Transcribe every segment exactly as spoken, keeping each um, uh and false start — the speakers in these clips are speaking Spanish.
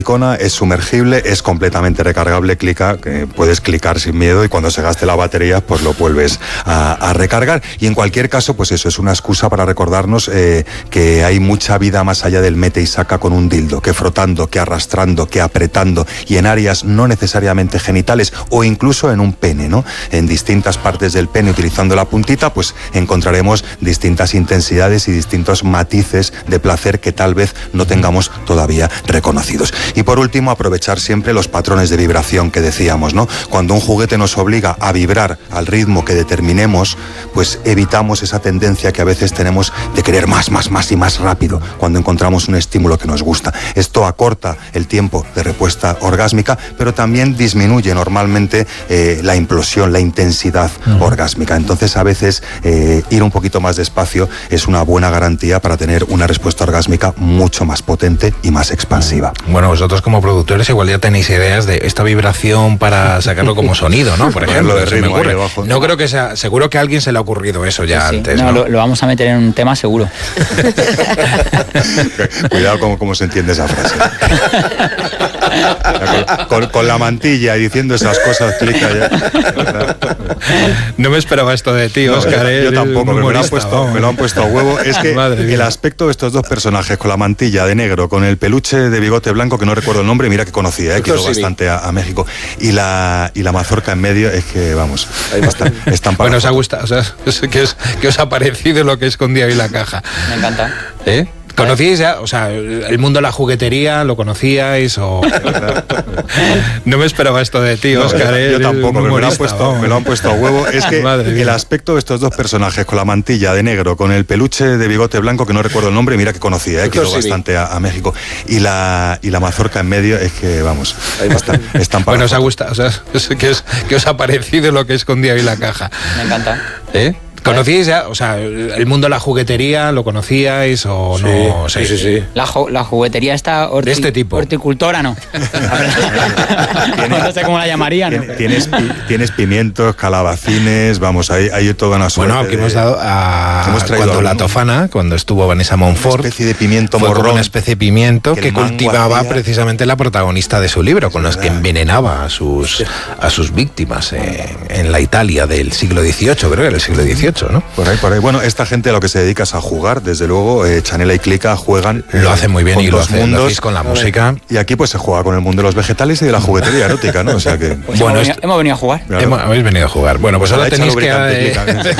silicona, es sumergible, es completamente recargable, clica, que puedes clicar sin miedo y cuando se gaste la batería pues lo vuelves a, a recargar. Y en cualquier caso, pues eso es una excusa para recordarnos eh, que hay mucha vida más allá del mete y saca con un dildo, que frotando, que arrastrando, que apretando y en áreas no necesariamente genitales o incluso en un pene, ¿no? En distintas partes del pene utilizando la puntita, pues encontraremos distintas intensidades y distintos matices de placer que tal vez no tengamos todavía reconocidos. Y por último, aprovechar siempre los patrones de vibración que decíamos, ¿no? Cuando un juguete nos obliga a vibrar al ritmo que determinemos, pues evitamos esa tendencia que a veces tenemos de querer más, más, más y más rápido cuando encontramos un estímulo que nos gusta. Esto acorta el tiempo de respuesta orgásmica, pero también disminuye normalmente eh, la implosión, la intensidad uh-huh. orgásmica. Entonces, a veces eh, ir un poquito más despacio es una buena garantía para tener una respuesta orgásmica mucho más potente y más expansiva. Bueno, vosotros como productores igual ya tenéis ideas de esta vibración para sacarlo como sonido, ¿no? Por ejemplo, de ritmo, me ocurre. No creo que sea, seguro que a alguien se le ha ocurrido eso ya sí, antes, no, ¿no? Lo, lo vamos a meter en un tema seguro. Cuidado con cómo se entiende esa frase. Con, con, con la mantilla y diciendo esas cosas, clica ya. No me esperaba esto de ti, Óscar. No, yo, yo tampoco, pero me lo, han puesto, me lo han puesto a huevo. Es que el aspecto de estos dos personajes, con la mantilla de negro, con el peluche de bigote blanco, que no recuerdo el nombre, mira que conocía, eh, que iba bastante a, a México, y la, y la mazorca en medio, es que, vamos, están, están para... Bueno, os ha gustado, o sea, ¿qué os, qué os ha parecido lo que escondía ahí la caja? Me encanta. ¿Eh? ¿Conocíais ya? O sea, el mundo de la juguetería, ¿lo conocíais? O... No me esperaba esto de ti, Óscar. No, yo, yo tampoco, pero me lo, han puesto, me lo han puesto a huevo. Es que el aspecto de estos dos personajes, con la mantilla de negro, con el peluche de bigote blanco, que no recuerdo el nombre, mira que conocía, eh, que iba bastante a, a México, y la, y la mazorca en medio, es que, vamos, están, están para... Bueno, os ha gustado, o sea, ¿qué os, qué os ha parecido lo que escondía ahí la caja? Me encanta. ¿Eh? ¿Conocíais ya? O sea, el mundo de la juguetería, ¿lo conocíais o sí, no? Sí, sí, sí. La, ju- la juguetería está horti- de este tipo. Horticultora, no. No sé cómo la llamarían. ¿No? Tienes, tienes pimientos, calabacines, vamos, hay, hay toda una suerte. Bueno, aquí hemos dado a... Hemos cuando algo, la Tofana, cuando estuvo Vanessa Monfort... Una especie de pimiento fue morrón. Como una especie de pimiento que, que cultivaba hacía... precisamente la protagonista de su libro, con los que envenenaba a sus, a sus víctimas eh, en la Italia del siglo dieciocho, creo que era el siglo dieciocho, ¿no? Por ahí, por ahí. Bueno, esta gente a lo que se dedica es a jugar, desde luego, eh, Chanela y Clica juegan... Lo eh, hacen muy bien y lo hacen lo hacéis con la música. Y aquí pues se juega con el mundo de los vegetales y de la juguetería erótica, ¿no? O sea que... Pues bueno, hemos, venido, esto... hemos venido a jugar. Claro. Hemos, habéis venido a jugar. Bueno, pues ahora tenéis que... Eh...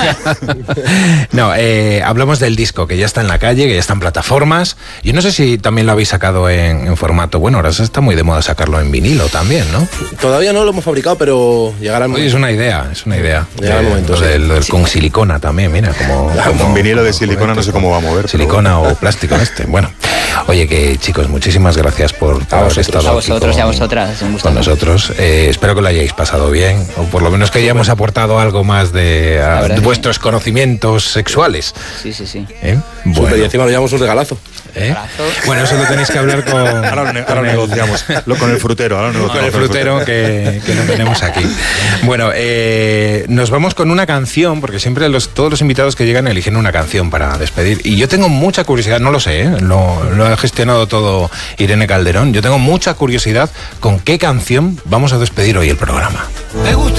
no, eh, hablamos del disco, que ya está en la calle, que ya está en plataformas. Yo no sé si también lo habéis sacado en, en formato... Bueno, ahora está muy de moda sacarlo en vinilo también, ¿no? Todavía no lo hemos fabricado, pero llegará el momento. Oye, es una idea, es una idea. Llegará el momento, lo sí. del, lo del sí. Con silicona también, mira, como... Como un vinilo de silicona no sé cómo va a mover. Silicona bueno. O plástico este. Bueno, oye, que chicos, muchísimas gracias por haber estado a vosotros aquí con, y a vosotras. Un gusto con nosotros. Eh, espero que lo hayáis pasado bien, o por lo menos que hayamos bueno. aportado algo más de, a, de vuestros sí. conocimientos sexuales. Sí, sí, sí. ¿Eh? Bueno. Super, y encima lo llevamos un regalazo. ¿Eh? Bueno, eso lo tenéis que hablar con... Ahora, ne- ahora negociamos. Lo, con el frutero. Ahora negociamos con el frutero, con el frutero. Que, que lo tenemos aquí. Bueno, eh, nos vamos con una canción, porque siempre los, todos los invitados que llegan eligen una canción para despedir. Y yo tengo mucha curiosidad, no lo sé, ¿eh? lo, lo ha gestionado todo Irene Calderón. Yo tengo mucha curiosidad con qué canción vamos a despedir hoy el programa. Me gusta